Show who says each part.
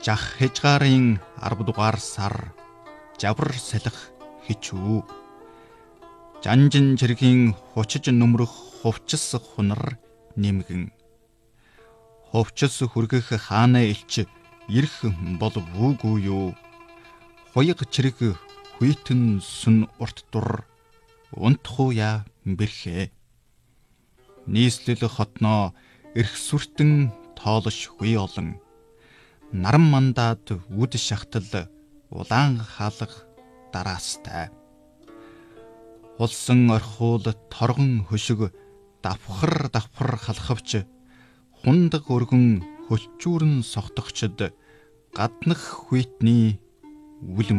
Speaker 1: жах хежгаарын 10 дугаар сар жавар салхи хичүү. Жанжин чиргийн хучиж нүмрэх хувцас хунар нэмгэн. Хувцас хүргэх хаана илч ирэх бол вүүгүй юу. Хуйг чирэг хүйтэн сүн урт дур унтхуя бэрхэ. Нийслэл хотноо эрх сүртэн тоолш хүй олон. Наран мандаад үд шахтал улаан хаалга дараастай. Улсан орхиул торгон хөшиг давхар халхавч хундаг өргөн хөлчүүрэн согтогчд гаднах хүйтний үл